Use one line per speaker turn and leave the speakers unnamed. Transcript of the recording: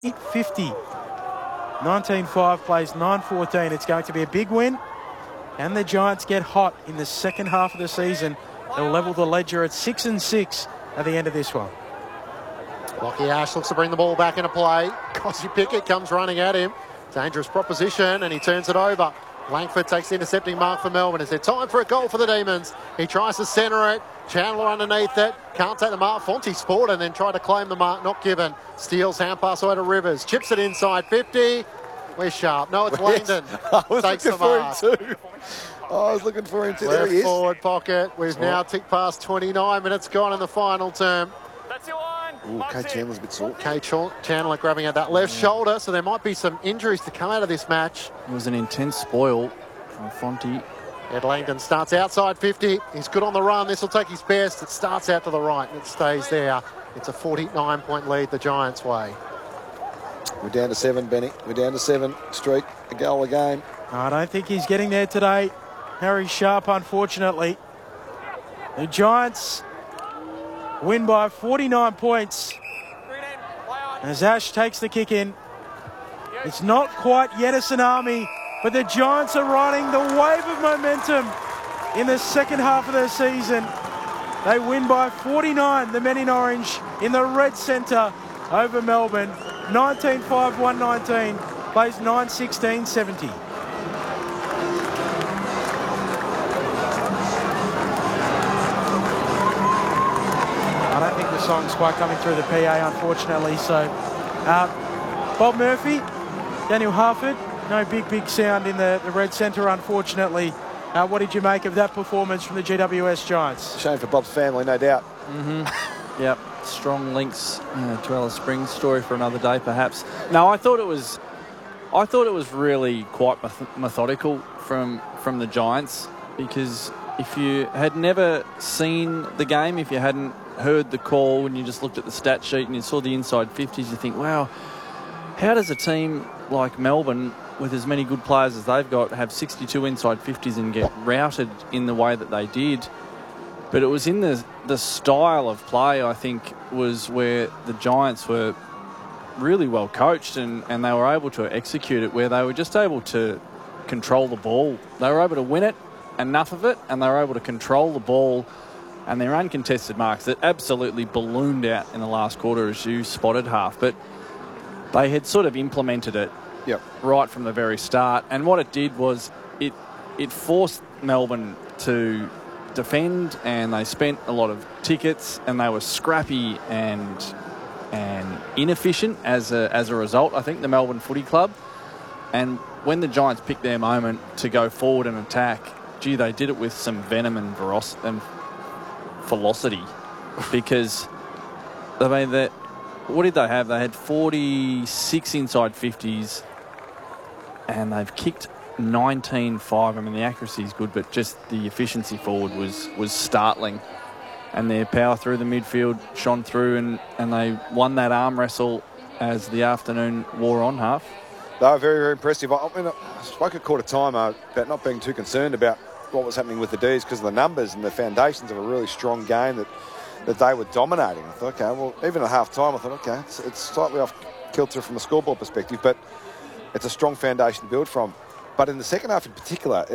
850. 19-5 plays 9-14. It's going to be a big win. And the Giants get hot in the second half of the season. They'll level the ledger at 6-6 at the end of this one.
Lachie Ash looks to bring the ball back into play. Cossie Pickett comes running at him. Dangerous proposition, and he turns it over. Langford takes the intercepting mark for Melbourne. Is there time for a goal for the Demons? He tries to centre it. Chandler underneath it. Can't take the mark. Fonte sport and then tried to claim the mark. Not given. Steals hand pass away to Rivers. Chips it inside 50. Where's Sharp? No, it's Langdon.
I was
Takes
looking
the mark.
for him too. I was looking for him too. There
Left
he is.
forward pocket. We've now ticked past 29 minutes gone in the final term.
That's your one.
Ooh, Kay Chandler's a bit sore.
Kay Chandler grabbing at that left shoulder, so there might be some injuries to come out of this match.
It was an intense spoil from Fonte.
Ed Langdon starts outside 50. He's good on the run. This will take his best. It starts out to the right and it stays there. It's a 49-point lead the Giants' way.
We're down to 7, Benny. We're down to 7. Streak, a goal a game.
I don't think he's getting there today. Harry Sharp, unfortunately. The Giants win by 49 points as Ash takes the kick in. It's not quite yet a tsunami, but the Giants are riding the wave of momentum in the second half of the season. They win by 49, the men in orange, in the red centre over Melbourne. 19-5, 119, plays 9-16, 70. I don't think the song's quite coming through the PA, unfortunately. So, Bob Murphy, Daniel Harford, no big sound in the red centre, unfortunately. What did you make of that performance from the GWS Giants?
Shame for Bob's family, no doubt.
Yep, strong links to Alice Springs. Story for another day, perhaps. No, I thought it was really quite methodical from the Giants, because if you had never seen the game, if you hadn't heard the call and you just looked at the stat sheet and you saw the inside 50s, you think, wow, how does a team like Melbourne, with as many good players as they've got, have 62 inside 50s and get routed in the way that they did? But it was in the style of play, I think, was where the Giants were really well coached and they were able to execute it, where they were just able to control the ball. They were able to win it, enough of it, and they were able to control the ball. And their uncontested marks that absolutely ballooned out in the last quarter, as you spotted, Half. But they had sort of implemented it right from the very start. And what it did was it forced Melbourne to defend, and they spent a lot of tickets, and they were scrappy and inefficient as a result, I think, the Melbourne Footy Club. And when the Giants picked their moment to go forward and attack, gee, they did it with some venom and velocity, because I mean, what did they have? They had 46 inside 50s and they've kicked 19-5. I mean, the accuracy is good, but just the efficiency forward was startling, and their power through the midfield shone through, and they won that arm wrestle as the afternoon wore on, Half.
They were very, very impressive. I spoke at quarter time about not being too concerned about what was happening with the D's because of the numbers and the foundations of a really strong game that they were dominating. I thought, okay, well, even at half time, I thought, okay, it's slightly off kilter from a scoreboard perspective, but it's a strong foundation to build from. But in the second half in particular,